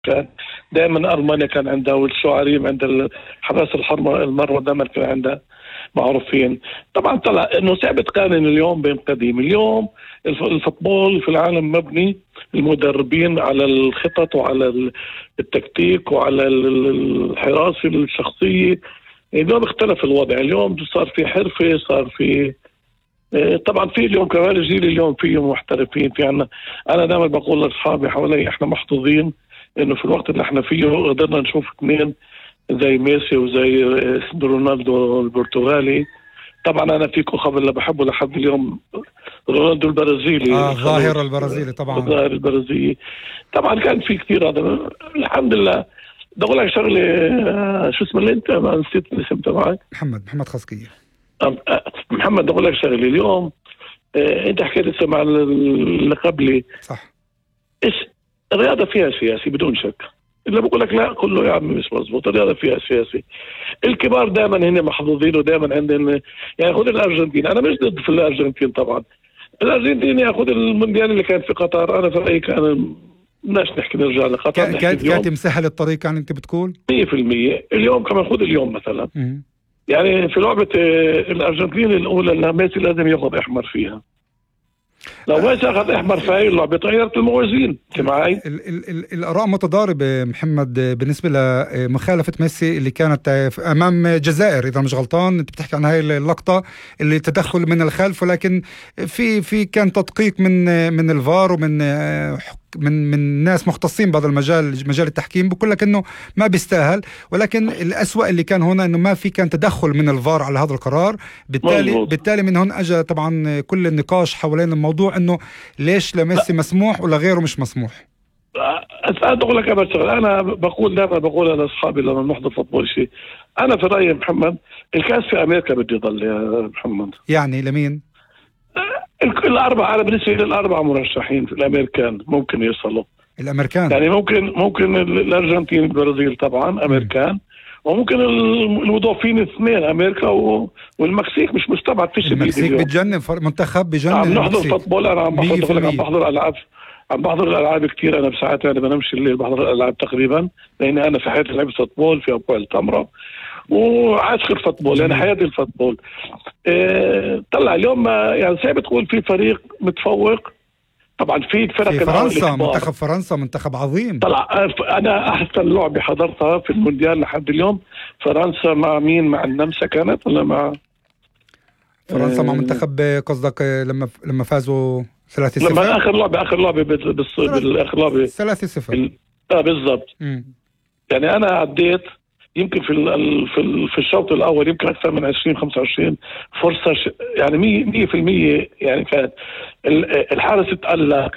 كان دائما ألمانيا كان عندها، والشعاريم عند حراس المرمى دائما كان عندها معروفين. طبعا طلع انه صعب تقارن اليوم بين قديم. اليوم الفوتبول في العالم مبني المدربين على الخطط وعلى التكتيك وعلى الحراسة الشخصية. اليوم اختلف الوضع، اليوم صار في حرفة، صار في طبعا في اليوم كمان الجيل اليوم فيه محترفين. في عنا، انا دائما بقول لاصحابي حوالي احنا محظوظين انه في الوقت اللي احنا فيه قدرنا نشوف اثنين زي ميسي وزي رونالدو البرتغالي. طبعا انا في كوكب اللي بحبه لحد اليوم رونالدو البرازيلي، الظاهرة البرازيلي طبعا، الظاهر البرازيلي. طبعا كان في كثير هذا الحمد لله. بدي اقول لك شغله، شو اسمه اللي انت ما نسيت الاسم تبعك؟ محمد خصقية. محمد، بدي اقول لك شغله اليوم. انت حكيت لسه مع اللي قبلي، صح؟ ايش الرياضه فيها سياسي بدون شك. اللي بقول لك لا كله يا عم مش مزبوط، الرياضه فيها سياسي. الكبار دائما هن محظوظين ودائما عندهم. يعني خذ الارجنتين، انا مش ضد في الارجنتين طبعا. الارجنتين ياخذ المونديال اللي كان في قطر، انا في رايي كان بدناش نحكي نرجع لقطر. كانت مسهل الطريق يعني انت بتقول 100%. اليوم كمان خذ اليوم مثلا يعني في لعبه الارجنتين الاولى اللي ميسي لازم ياخذ احمر فيها. لو ما اخذ احمر في هاي اللعبه طيرت الموازين. انت معي؟ الاراء متضاربه محمد بالنسبه لمخالفه ميسي اللي كانت امام الجزائر، اذا مش غلطان انت بتحكي عن هاي اللقطه اللي تدخل من الخلف، ولكن في كان تدقيق من الفار ومن من ناس مختصين بهذا مجال التحكيم، بقول لك انه ما بيستاهل. ولكن الأسوأ اللي كان هنا انه ما في كان تدخل من الفار على هذا القرار. بالتالي من هون اجى طبعا كل النقاش حوالين الموضوع انه ليش لميسي مسموح ولا غيره مش مسموح. اقول لك انا بقول دائما بقول لاصحابي لما بنحضر فوتبول شيء، انا في رايي محمد الكاس في امريكا بده يضل يا محمد. يعني لمين؟ الاربعه، انا بالنسبه لي الاربعه مرشحين في الامريكان ممكن يوصلوا. الامريكان يعني ممكن الارجنتين البرازيل طبعا امريكان، وممكن المضافين اثنين امريكا والمكسيك مش مستبعد. فيش المكسيك بتجنن، منتخب بجنن. عم نحضر فوتبول، انا عم بحضر العاب، عم بحضر الالعاب كثير. انا بساعات يعني بنمشي الليل بحضر الالعاب تقريبا، لان انا في حياتي لعبت فوتبول في ابو التمره وعاشق الفوتبول، يعني حياتي الفوتبول. طلع اليوم يعني صعب تقول في فريق متفوق. طبعا في فرق، في فرنسا منتخب فرنسا منتخب عظيم. طلع انا احسن لعبه حضرتها في المونديال لحد اليوم فرنسا مع مين؟ مع النمسا كانت ولا مع فرنسا مع منتخب قصدك لما فازوا 3-0؟ لما اخر لعبه بالاخر لعبه 3-0 بالضبط. يعني انا عديت يمكن في الشوط الاول يمكن اكثر من 20-25 فرصه، يعني 100% يعني كانت الحارس تألق،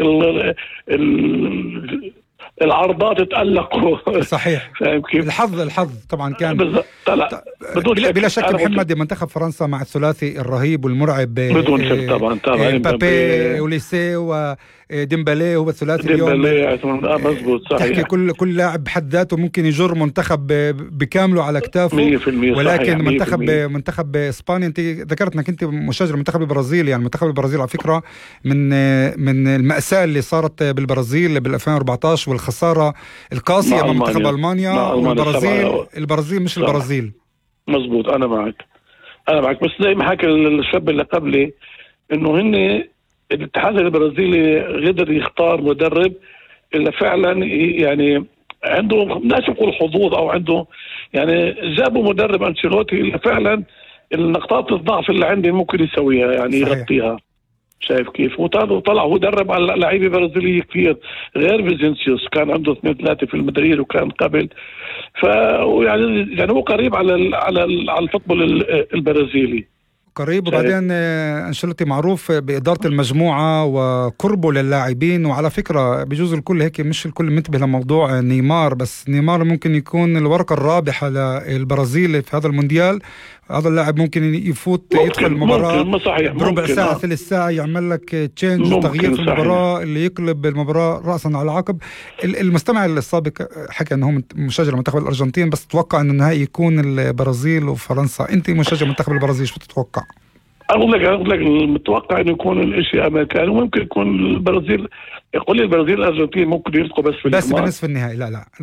العرضات تألقوا. صحيح. الحظ طبعا كان بلا شك. محمد منتخب فرنسا مع الثلاثي الرهيب والمرعب بدون شك طبعا مبابي وليسي وديمبالي، هو الثلاثي اليوم مزبوط صحيح. تحكي كل لاعب بحد ذاته ممكن يجر منتخب بكامله على اكتافه 100%. ولكن منتخب اسبانيا، انت ذكرت انك انت مشجع المنتخب البرازيلي. يعني منتخب البرازيل على فكره من المأساة اللي صارت بالبرازيل بال 2014 والخساره القاسيه مع منتخب المانيا والبرازيل مش البرازيل. مزبوط، انا معك بس زي ما حكى الشاب اللي قبلي انه هن الاتحاد البرازيلي قدر يختار مدرب اللي فعلا يعني عنده ناس يقول حظوظ او عنده، يعني جابوا مدرب أنشيلوتي اللي فعلا النقاط الضعف اللي عندي ممكن يسويها، يعني يغطيها. شايف كيف؟ وطلع هو درب على لعيبه برازيليه كثير غير فيزينسيوس، كان عنده 2-3 في المدريد وكان قبل. يعني هو قريب على الفوتبول البرازيلي قريب. وبعدين أنشيلوتي معروف بإدارة المجموعة وقربه للاعبين. وعلى فكرة بجوز الكل هيك مش الكل منتبه لموضوع نيمار، بس نيمار ممكن يكون الورقة الرابحة للبرازيل في هذا المونديال. هذا اللاعب ممكن يدخل المباراة بربع ساعة 3 ساعة يعمل لك تشينج تغيير في المباراة اللي يقلب المباراة رأسا على عقب. المستمع السابق حكى أنه مشجع منتخب الأرجنتين، بس تتوقع أن النهائي يكون البرازيل وفرنسا. أنت مشجع منتخب البرازيل، شو تتوقع؟ أقول لك المتوقع إنه يكون الإشي أمريكاني، وممكن يكون البرازيل. يقول لي البرازيل الأرجنتين ممكن يلتقوا بس في بس الإجماع. بنصف النهائي، لا